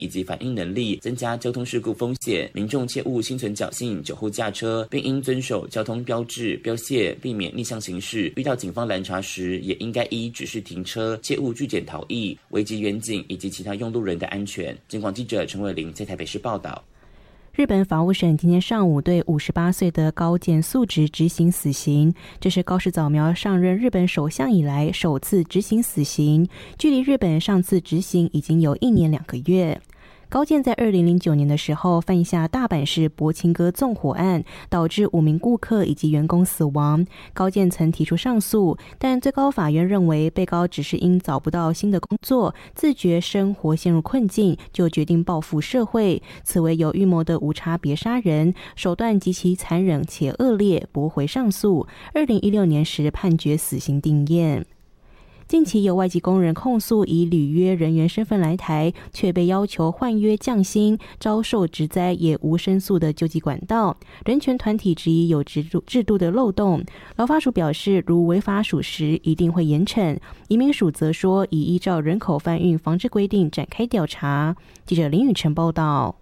以及反应能力，增加交通事故风险。民众切勿心存侥幸酒后驾车，并应遵守交通标志标线，避免逆向行驶。遇到警方拦查时，也应该依指示停车，切勿拒检逃逸，危及远景以及其他用路人的安全。警广记者陈伟玲在台北市报道。 日本法务省今天上午对58岁的高见素直执行死刑，这是高市早苗上任日本首相以来首次执行死刑，距离日本上次执行已经有1年2个月。高见在2009年的时候犯下大阪市柏青哥纵火案，导致5名顾客以及员工死亡。高见曾提出上诉，但最高法院认为被告只是因找不到新的工作，自觉生活陷入困境，就决定报复社会，此为有预谋的无差别杀人，手段极其残忍且恶劣，驳回上诉。2016年时判决死刑定谳。近期有外籍工人控诉以履约人员身份来台，却被要求换约降薪，遭受职灾也无申诉的救济管道。人权团体质疑有制度的漏洞。劳发署表示，如违法属实，一定会严惩。移民署则说，已依照人口贩运防治规定展开调查。记者林宇晨报道。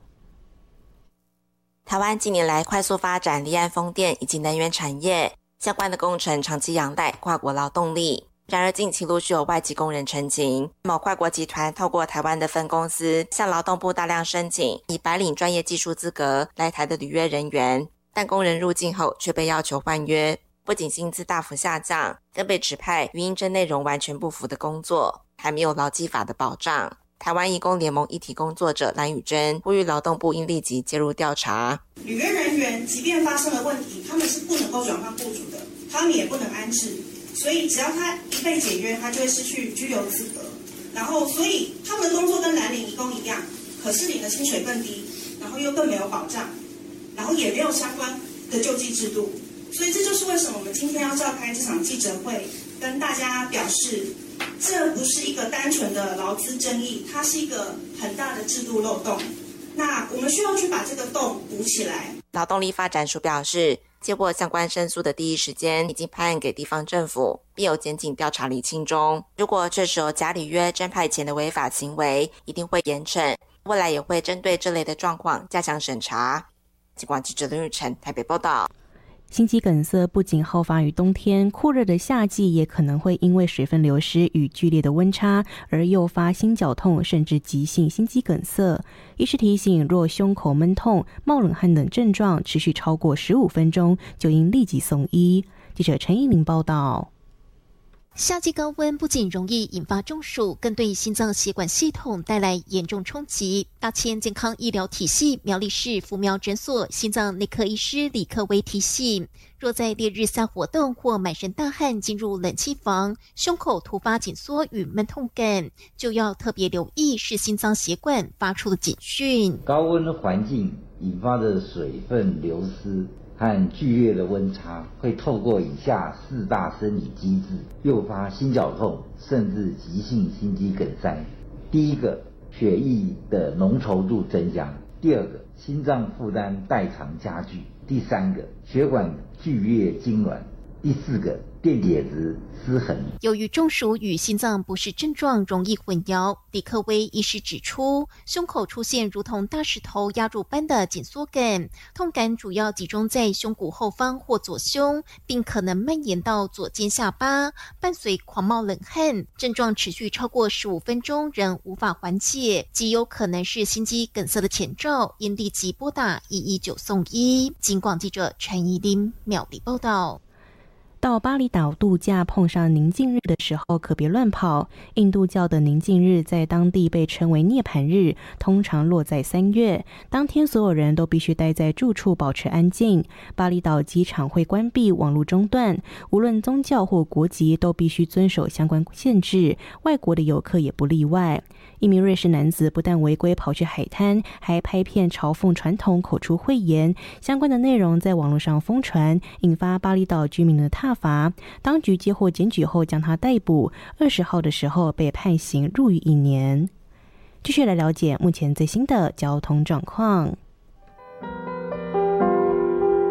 台湾近年来快速发展离岸风电以及能源产业，相关的工程长期仰赖跨国劳动力。然而近期陆续有外籍工人陈情，某跨国集团透过台湾的分公司向劳动部大量申请以白领专业技术资格来台的履约人员，但工人入境后却被要求换约，不仅薪资大幅下降，更被指派与应征内容完全不符的工作，还没有劳基法的保障。台湾移工联盟议题工作者蓝宇珍呼吁劳动部应立即介入调查。 履约人员即便发生了问题，他们是不能够转换雇主的，他们也不能安置，所以只要他一被解约，他就会失去居留资格。然后所以他们的工作跟蓝领移工一样，可是领的薪水更低，然后又更没有保障，然后也没有相关的救济制度。所以这就是为什么我们今天要召开这场记者会，跟大家表示，这不是一个单纯的劳资争议，它是一个很大的制度漏洞。那我们需要去把这个洞补起来。 劳动力发展署表示，接获相关申诉的第一时间已经派案给地方政府，并有检警调查厘清中。如果确实有假履约真派遣的违法行为，一定会严惩，未来也会针对这类的状况加强审查。警广记者林玉成台北报道。 心肌梗塞不仅好发于冬天，酷热的夏季也可能会因为水分流失与剧烈的温差而诱发心绞痛，甚至急性心肌梗塞。医师提醒，若胸口闷痛、冒冷汗等症状持续超过15分钟，就应立即送医。记者陈依玲报道。 夏季高温不仅容易引发中暑，更对心脏血管系统带来严重冲击。大千健康医疗体系苗栗市福苗诊所心脏内科医师李克威提醒，若在烈日下活动或满身大汗进入冷气房，胸口突发紧缩与闷痛感，就要特别留意是心脏血管发出的警讯。 高温环境引发的水分流失和剧烈的温差会透过以下4大生理机制诱发心绞痛，甚至急性心肌梗塞。第一个，血液的浓稠度增加；第二个，心脏负担代偿加剧；第三个，血管剧烈痉挛；第四个，电解质失衡。 由于中暑与心脏不适症状容易混淆，李克威医师指出，胸口出现如同大石头压入般的紧缩感，痛感主要集中在胸骨后方或左胸，并可能蔓延到左肩下巴，伴随狂冒冷汗，症状持续超过15分钟仍无法缓解，极有可能是心肌梗塞的前兆，应立即拨打119送医。警广记者陈怡琳苗栗报道。 到巴厘岛度假碰上宁静日的时候，可别乱跑。印度教的宁静日在当地被称为涅槃日，通常落在3月。当天所有人都必须待在住处，保持安静。巴厘岛机场会关闭，网络中断，无论宗教或国籍都必须遵守相关限制，外国的游客也不例外。一名瑞士男子不但违规跑去海滩，还拍片嘲讽传统，口出秽言，相关的内容在网络上疯传，引发巴厘岛居民的挞伐。当局接获检举后将他逮捕，20号的时候被判刑入狱1年。继续来了解目前最新的交通状况。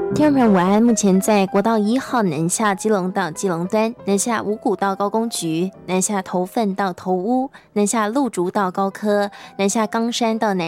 听众朋友午安，目前在国道1号南下基隆到基隆端，南下五股到高工局，南下头份到头屋，南下鹿竹到高科，南下冈山到南